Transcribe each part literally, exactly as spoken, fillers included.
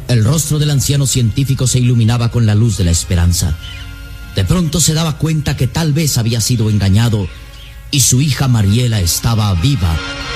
El rostro del anciano científico se iluminaba con la luz de la esperanza. De pronto se daba cuenta que tal vez había sido engañado y su hija Mariela estaba viva.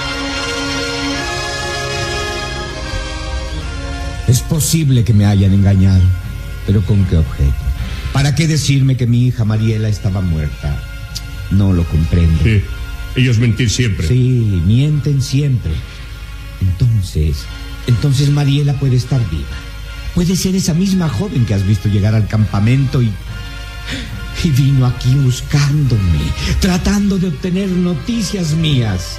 Es posible que me hayan engañado, pero ¿con qué objeto? ¿Para qué decirme que mi hija Mariela estaba muerta? No lo comprendo. Sí, ellos mentir siempre. Sí, mienten siempre. Entonces, entonces Mariela puede estar viva. Puede ser esa misma joven que has visto llegar al campamento y... y vino aquí buscándome, tratando de obtener noticias mías.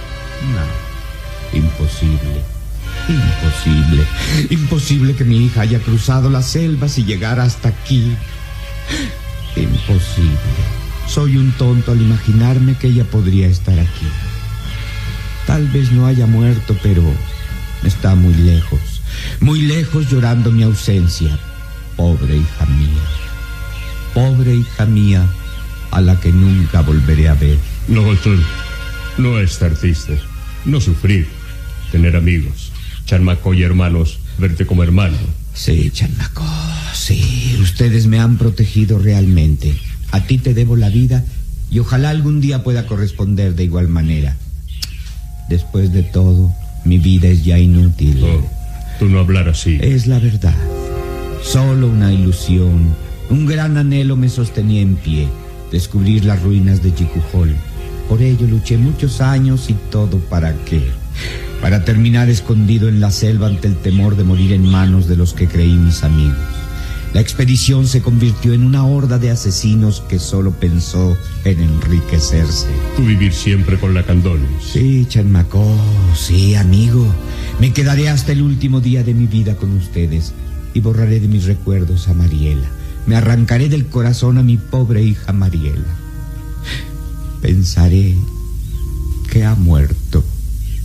No, imposible, imposible, imposible que mi hija haya cruzado las selvas y llegara hasta aquí. Imposible. Soy un tonto al imaginarme que ella podría estar aquí. Tal vez no haya muerto, pero está muy lejos, muy lejos llorando mi ausencia. Pobre hija mía. Pobre hija mía, a la que nunca volveré a ver. No, doctor, no estar triste, no sufrir, tener amigos, Chanmaco y hermanos, verte como hermano. Sí, Chanmaco, sí, ustedes me han protegido realmente. A ti te debo la vida y ojalá algún día pueda corresponder de igual manera. Después de todo, mi vida es ya inútil. Oh, tú no hablar así. Es la verdad, solo una ilusión. Un gran anhelo me sostenía en pie, descubrir las ruinas de Chicujol. Por ello luché muchos años y todo ¿para qué? Para terminar escondido en la selva ante el temor de morir en manos de los que creí mis amigos. La expedición se convirtió en una horda de asesinos que solo pensó en enriquecerse. Tú vivir siempre con la Candones. Sí, Chanmaco, sí, amigo. Me quedaré hasta el último día de mi vida con ustedes y borraré de mis recuerdos a Mariela. Me arrancaré del corazón a mi pobre hija Mariela. Pensaré que ha muerto.